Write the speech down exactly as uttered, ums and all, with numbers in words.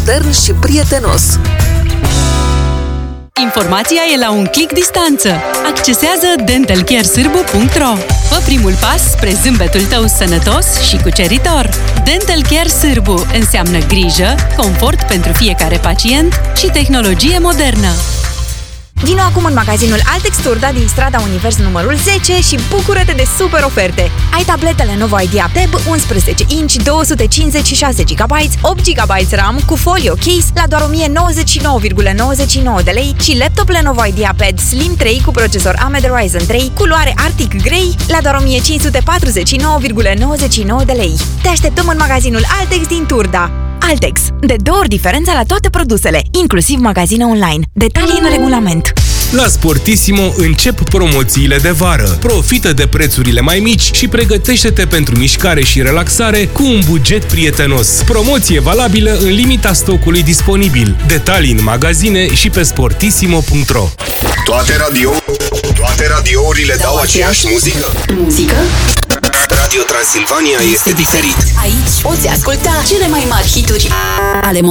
modern și prietenos. Informația e la un click distanță. Accesează dental care sârbu punct ro. Fă primul pas spre zâmbetul tău sănătos și cuceritor. Dental Care Sârbu înseamnă grijă, confort pentru fiecare pacient și tehnologie modernă. Vino acum în magazinul Altex Turda din strada Univers numărul zece și bucură-te de super oferte! Ai tabletele Lenovo Idea Tab unsprezece inci, două sute cincizeci și șase de gigabyte, opt gigabyte RAM cu folio case la doar o mie nouăzeci și nouă virgulă nouăzeci și nouă de lei și laptop Lenovo Idea Pad Slim trei cu procesor A M D Ryzen trei, culoare Arctic Grey la doar o mie cinci sute patruzeci și nouă virgulă nouăzeci și nouă de lei. Te așteptăm în magazinul Altex din Turda. Altex. De două ori diferența la toate produsele, inclusiv magazine online. Detalii în regulament. La Sportissimo încep promoțiile de vară. Profită de prețurile mai mici și pregătește-te pentru mișcare și relaxare cu un buget prietenos. Promoție valabilă în limita stocului disponibil. Detalii în magazine și pe sportissimo punct ro. Toate radio, toate radiourile dau aceeași muzică. Muzică? Radio Transilvania este diferit. Aici poți asculta cele mai mari hituri ale